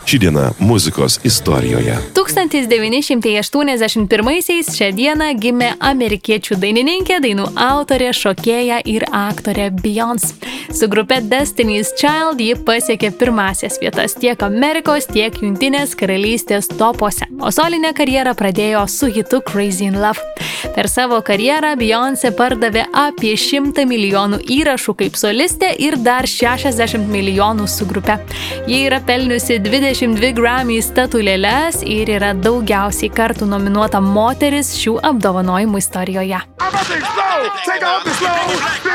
Ši diena muzikos istorijoje. 1981-aisiais šią dieną gimė amerikiečių dainininkė, dainų autorė, šokėja ir aktorė Beyoncé. Su grupe Destiny's Child ji pasiekė pirmasias vietas tiek Amerikos, tiek Jungtinės karalystės topuose, o solinę karjerą pradėjo su hitu Crazy in Love. Per savo karjerą Beyoncé pardavė apie 100 milijonų įrašų kaip solistė ir dar 60 milijonų su grupe. Ji yra pelniusi 22 Grammy statulėles ir yra daugiausiai kartų nominuota moteris šių apdovanojimų istorijoje.